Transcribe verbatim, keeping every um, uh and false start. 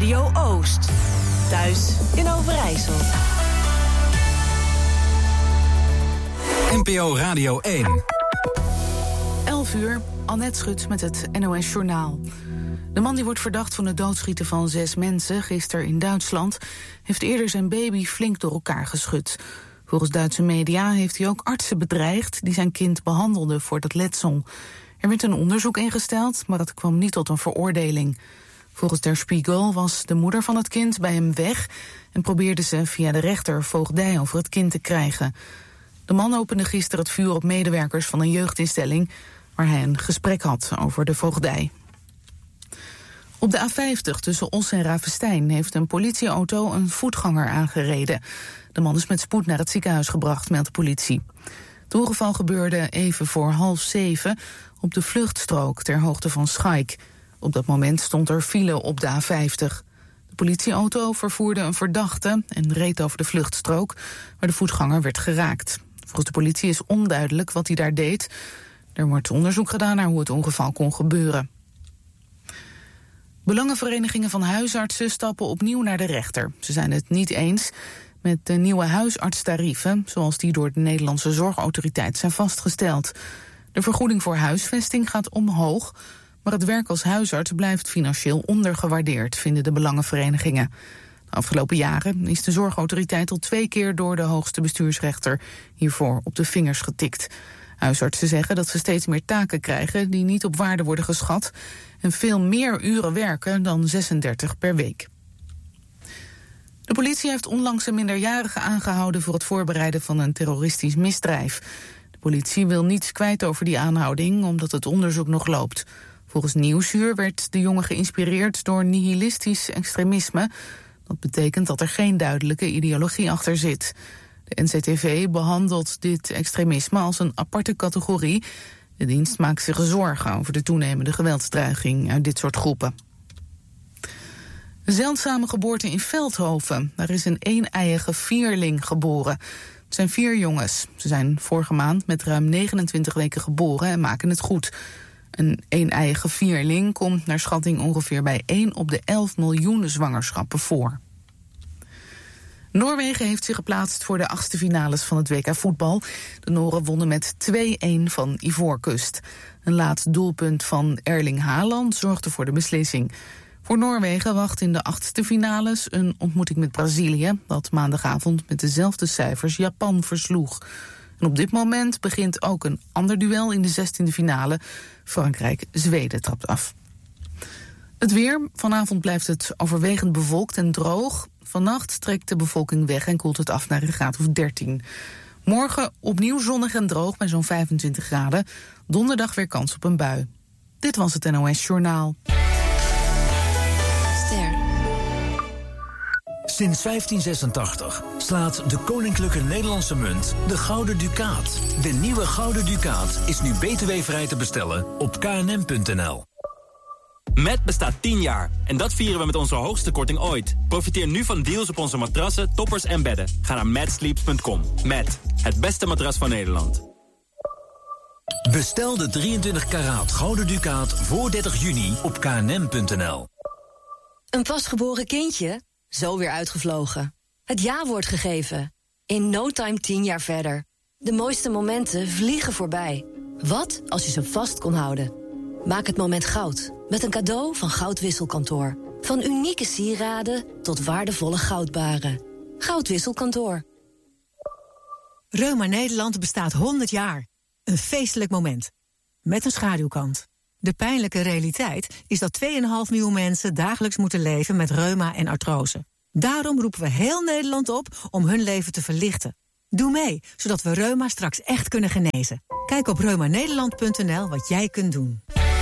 Radio Oost. Thuis in Overijssel. N P O Radio één. elf uur, Annette Schut met het N O S Journaal. De man die wordt verdacht van het doodschieten van zes mensen gisteren in Duitsland heeft eerder zijn baby flink door elkaar geschud. Volgens Duitse media heeft hij ook artsen bedreigd die zijn kind behandelden voor dat letsel. Er werd een onderzoek ingesteld, maar het kwam niet tot een veroordeling. Volgens Der Spiegel was de moeder van het kind bij hem weg en probeerde ze via de rechter voogdij over het kind te krijgen. De man opende gisteren het vuur op medewerkers van een jeugdinstelling waar hij een gesprek had over de voogdij. Op de A vijftig tussen Os en Ravestein heeft een politieauto een voetganger aangereden. De man is met spoed naar het ziekenhuis gebracht, meldt de politie. Het ongeval gebeurde even voor half zeven op de vluchtstrook ter hoogte van Schaik. Op dat moment stond er file op de A vijftig. De politieauto vervoerde een verdachte en reed over de vluchtstrook, waar de voetganger werd geraakt. Volgens de politie is onduidelijk wat hij daar deed. Er wordt onderzoek gedaan naar hoe het ongeval kon gebeuren. Belangenverenigingen van huisartsen stappen opnieuw naar de rechter. Ze zijn het niet eens met de nieuwe huisartstarieven, zoals die door de Nederlandse Zorgautoriteit zijn vastgesteld. De vergoeding voor huisvesting gaat omhoog, maar het werk als huisarts blijft financieel ondergewaardeerd, vinden de belangenverenigingen. De afgelopen jaren is de Zorgautoriteit al twee keer door de hoogste bestuursrechter hiervoor op de vingers getikt. Huisartsen zeggen dat ze steeds meer taken krijgen die niet op waarde worden geschat en veel meer uren werken dan zesendertig per week. De politie heeft onlangs een minderjarige aangehouden voor het voorbereiden van een terroristisch misdrijf. De politie wil niets kwijt over die aanhouding omdat het onderzoek nog loopt. Volgens Nieuwsuur werd de jongen geïnspireerd door nihilistisch extremisme. Dat betekent dat er geen duidelijke ideologie achter zit. De N C T V behandelt dit extremisme als een aparte categorie. De dienst maakt zich zorgen over de toenemende geweldsdreiging uit dit soort groepen. Een zeldzame geboorte in Veldhoven. Daar is een een-eiige vierling geboren. Het zijn vier jongens. Ze zijn vorige maand met ruim negenentwintig weken geboren en maken het goed. Een een-eiige vierling komt naar schatting ongeveer bij één op de elf miljoen zwangerschappen voor. Noorwegen heeft zich geplaatst voor de achtste finales van het W K voetbal. De Noren wonnen met twee-een van Ivoorkust. Een laat doelpunt van Erling Haaland zorgde voor de beslissing. Voor Noorwegen wacht in de achtste finales een ontmoeting met Brazilië, dat maandagavond met dezelfde cijfers Japan versloeg. En op dit moment begint ook een ander duel in de zestiende finale. Frankrijk-Zweden trapt af. Het weer. Vanavond blijft het overwegend bewolkt en droog. Vannacht trekt de bevolking weg en koelt het af naar een graad of dertien. Morgen opnieuw zonnig en droog bij zo'n vijfentwintig graden. Donderdag weer kans op een bui. Dit was het N O S Journaal. Ster. Sinds vijftien zesentachtig slaat de Koninklijke Nederlandse Munt de Gouden Ducaat. De nieuwe Gouden Ducaat is nu B T W-vrij te bestellen op k n m punt n l. Met bestaat tien jaar en dat vieren we met onze hoogste korting ooit. Profiteer nu van deals op onze matrassen, toppers en bedden. Ga naar mad sleeps punt com. Met het beste matras van Nederland. Bestel de drieëntwintig karaat Gouden Ducaat voor dertig juni op k n m punt n l. Een pasgeboren kindje? Zo weer uitgevlogen. Het ja-woord gegeven. In no time tien jaar verder. De mooiste momenten vliegen voorbij. Wat als je ze vast kon houden? Maak het moment goud met een cadeau van Goudwisselkantoor. Van unieke sieraden tot waardevolle goudbaren. Goudwisselkantoor. Reuma Nederland bestaat honderd jaar. Een feestelijk moment. Met een schaduwkant. De pijnlijke realiteit is dat twee komma vijf miljoen mensen dagelijks moeten leven met reuma en artrose. Daarom roepen we heel Nederland op om hun leven te verlichten. Doe mee, zodat we reuma straks echt kunnen genezen. Kijk op reumanederland punt n l wat jij kunt doen.